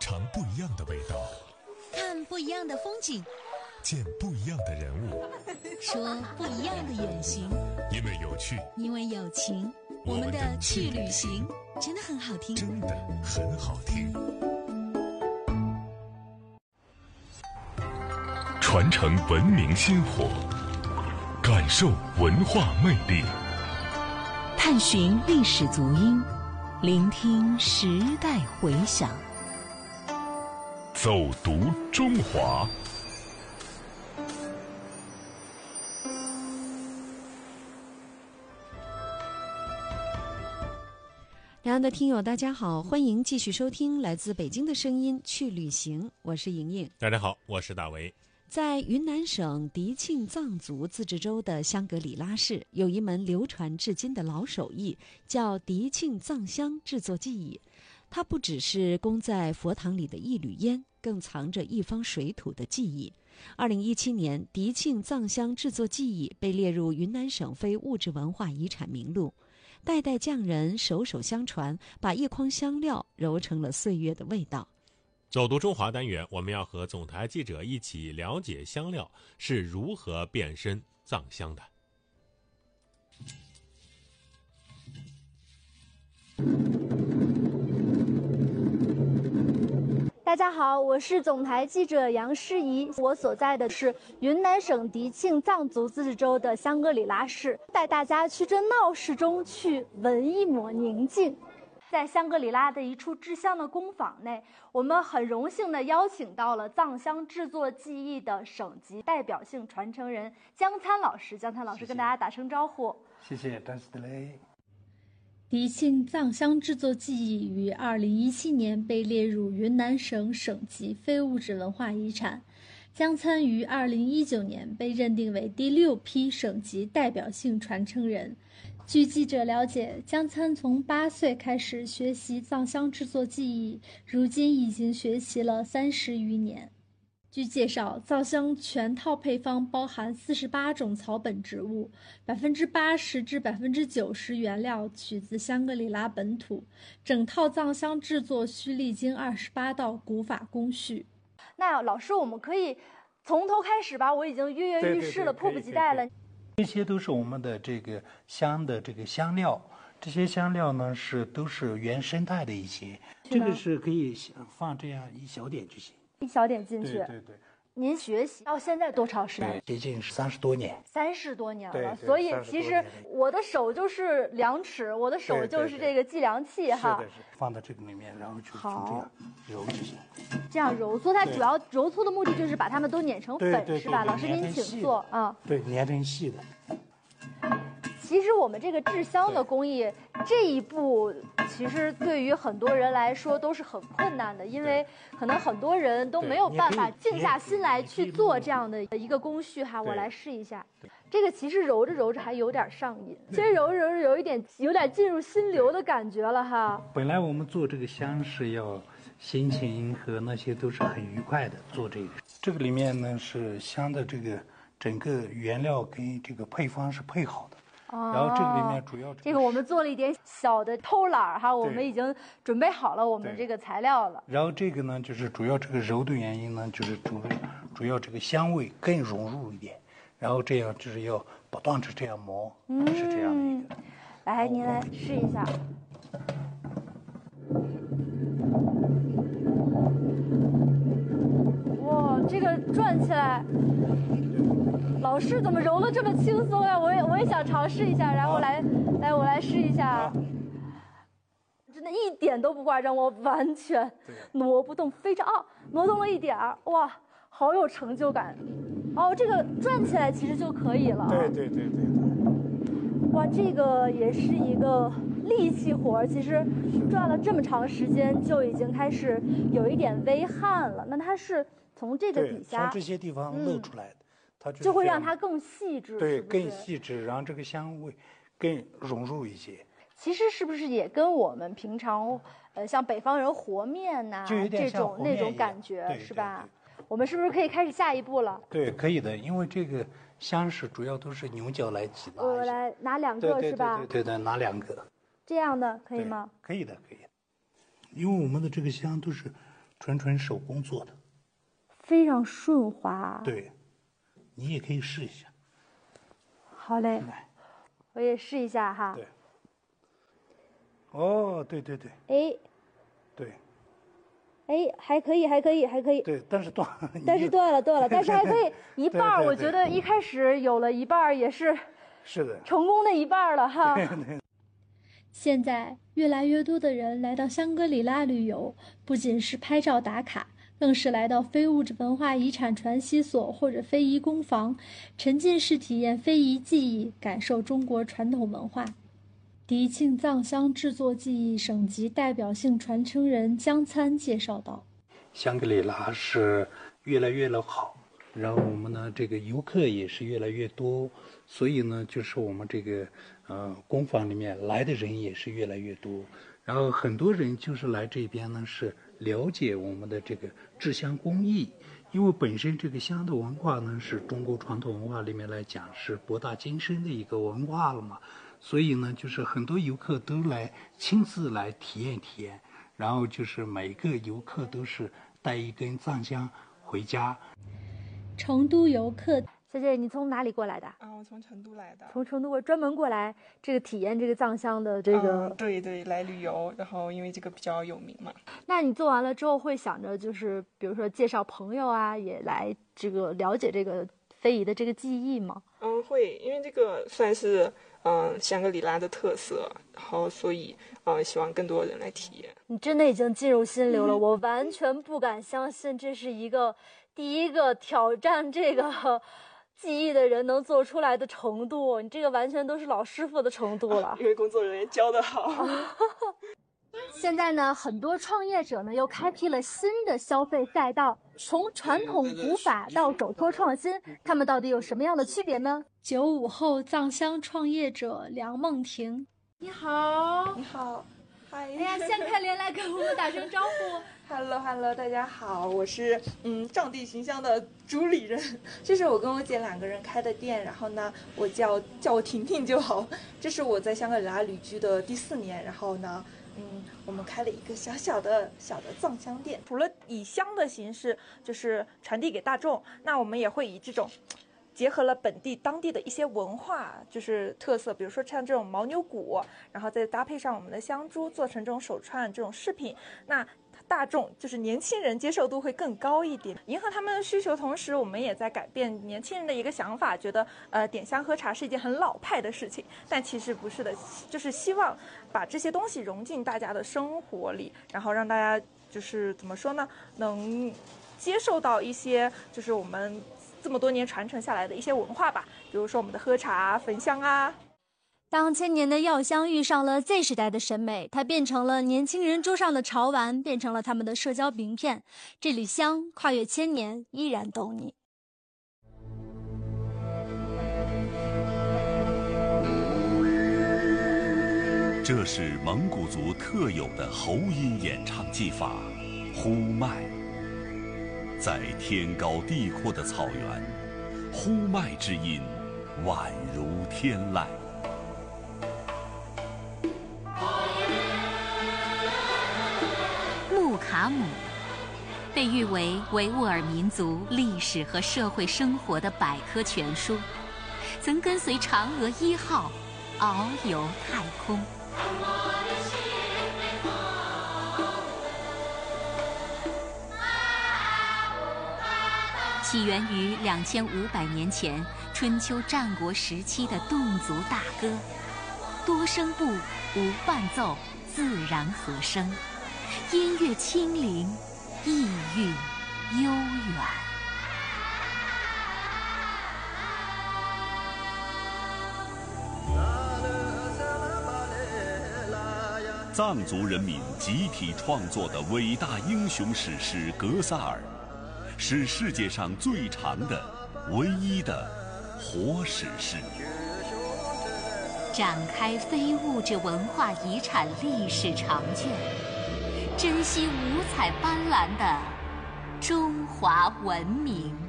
尝不一样的味道， 看不一样的风景， 见不一样的人物， 说不一样的远行。 因为有趣， 因为有情，我们的去旅行真的很好听， 真的很好听。传承文明鲜活，感受文化魅力， 探寻历史足音，聆听时代回响， 走读中华。 两岸的听友大家好，欢迎继续收听来自北京的声音去旅行，我是莹莹。 大家好，我是大为。 在云南省迪庆藏族自治州的香格里拉市，有一门流传至今的老手艺，叫迪庆藏香制作技艺。它不只是供在佛堂里的一缕烟，更藏着一方水土的记忆。2017年，迪庆藏香制作技艺被列入云南省非物质文化遗产名录。代代匠人手手相传，把一筐香料揉成了岁月的味道。 走读中华单元，我们要和总台记者一起了解香料是如何变身藏香的。 大家好，我是总台记者杨诗怡，我所在的是云南省迪庆藏族自治州的香格里拉市，带大家去这闹市中去闻一抹宁静。在香格里拉的一处制香的工坊内，我们很荣幸地邀请到了藏香制作技艺的省级代表性传承人江参老师。江参老师跟大家打声招呼。 谢谢，张斯德雷。 迪庆藏香制作技艺于2017年被列入云南省省级非物质文化遗产，江参于2019年被认定为第6批省级代表性传承人。据记者了解，江参从8岁开始学习藏香制作技艺，如今已经学习了30余年。据介绍，藏香全套配方包含48种草本植物，80%至90%原料取自香格里拉本土，整套藏香制作需历经28道古法工序。那老师，我们可以从头开始吧？我已经跃跃欲试了，迫不及待了。 这些都是我们的这个香的这个香料，这些香料呢都是原生态的一些，这个是可以放这样一小点就行， 一小点进去。 对。 您学习到现在多长时间？ 接近30多年。 30多年了， 对， 所以其实我的手就是量尺，我的手就是这个计量器哈。 是，放到这个里面，然后就这样揉就行。 这样揉搓，它主要揉搓的目的就是把它们都碾成粉，是吧？老师您请坐啊。 对，碾成细的。 其实我们这个制香的工艺这一步，其实对于很多人来说都是很困难的，因为可能很多人都没有办法静下心来去做这样的一个工序哈。我来试一下，这个其实揉着揉着还有点上瘾，其实揉着揉着有点进入心流的感觉了哈。 本来我们做这个香是要心情和那些都是很愉快的做这个。这个里面呢是香的这个整个原料跟这个配方是配好的。然后这个里面主要这个我们做了一点小的偷懒哈，我们已经准备好了我们这个材料了。 然后这个呢，就是主要这个揉的原因呢，就是主要这个香味更融入一点，然后这样就是要不断的这样磨，是这样的一个。 来，您来试一下。哇，这个转起来。老师怎么揉了这么轻松啊？我也想尝试一下，然后我来试一下，真的一点都不夸张，我完全挪不动，非常挪动了一点儿，哇，好有成就感。哦，这个转起来其实就可以了。 对。 哇，这个也是一个力气活，其实转了这么长时间就已经开始有一点微汗了。那它是从这个底下， 从这些地方露出来的。它就会让它更细致， 对，更细致，然后这个香味更融入一些。 其实是不是也跟我们平常像北方人和面呐，这种那种感觉是吧？我们是不是可以开始下一步了？ 对，可以的，因为这个香是主要都是牛角来挤的。 我来拿2个是吧？ 对，拿2个。 这样的可以吗？ 可以的。因为我们的这个香都是纯手工做的， 非常顺滑。 对，你也可以试一下。 好嘞， 来， 我也试一下哈。 对。哦，对， 哎， 对， 哎，还可以。 对，但是断了，但是还可以一半儿。 对我觉得一开始有了一半儿也是的， 成功的一半儿了哈。 对。 现在越来越多的人来到香格里拉旅游，不仅是拍照打卡，更是来到非物质文化遗产传习所或者非遗工坊，沉浸式体验非遗技艺，感受中国传统文化。迪庆藏香制作技艺省级代表性传承人江参介绍道： 香格里拉是越来越好，然后我们呢这个游客也是越来越多，所以呢就是我们这个工坊里面来的人也是越来越多，然后很多人就是来这边呢是了解我们的这个制香工艺，因为本身这个香的文化呢是中国传统文化里面来讲是博大精深的一个文化了嘛，所以呢就是很多游客都来亲自来体验，然后就是每个游客都是带一根藏香回家。 成都游客，小姐，你从哪里过来的？ 啊，我从成都来的。 从成都专门过来这个体验这个藏香的这个。 对，来旅游，然后因为这个比较有名嘛。 那你做完了之后会想着就是比如说介绍朋友啊，也来这个了解这个非遗的这个技艺吗？ 会，因为这个算是香格里拉的特色，然后所以希望更多人来体验。 你真的已经进入心流了，我完全不敢相信这是第一个挑战这个技艺的人能做出来的程度，你这个完全都是老师傅的程度了。 因为工作人员教得好。 现在呢，很多创业者呢又开辟了新的消费赛道，从传统古法到手托创新，他们到底有什么样的区别呢？95后藏香创业者梁梦婷，你好。 你好，嗨。 哎呀，掀开帘来跟我们打声招呼。 Hello， 大家好，我是藏地寻香的主理人，这是我跟我姐2个人开的店，然后呢，我叫我婷婷就好。这是我在香格里拉旅居的第4年，然后呢，我们开了一个小的藏香店。除了以香的形式就是传递给大众，那我们也会以这种结合了本地当地的一些文化就是特色，比如说像这种牦牛骨，然后再搭配上我们的香珠，做成这种手串这种饰品，那大众就是年轻人接受度会更高一点，迎合他们的需求。同时我们也在改变年轻人的一个想法，觉得点香喝茶是一件很老派的事情，但其实不是的，就是希望把这些东西融进大家的生活里，然后让大家就是怎么说呢，能接受到一些就是我们这么多年传承下来的一些文化吧，比如说我们的喝茶、焚香啊。 当千年的药香遇上了 Z 时代的审美，它变成了年轻人桌上的潮玩，变成了他们的社交名片。这里香跨越千年，依然懂你。 这是蒙古族特有的喉音演唱技法——呼麦。在天高地阔的草原，呼麦之音宛如天籁。 木卡姆被誉为维吾尔民族历史和社会生活的百科全书，曾跟随嫦娥1号遨游太空。起源于2500年前春秋战国时期的侗族大歌，多声部，无伴奏，自然和声，音乐轻灵，意蕴悠远。 藏族人民集体创作的伟大英雄史诗《格萨尔》，是世界上最长的、唯一的活史诗， 展开非物质文化遗产历史长卷，珍惜五彩斑斓的中华文明。